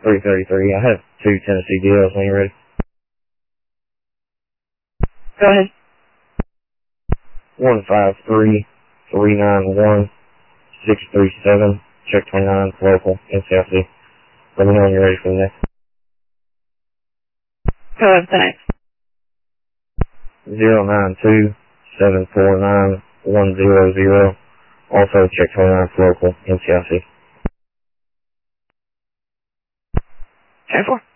333. I have 2 Tennessee DLs when you're ready. Go ahead. 153-391-637. Check 29, local, NCIC. Let me know when you're ready for the next. Go ahead with the next. 092-749-100. Also check 29, local, NCIC. 10-4.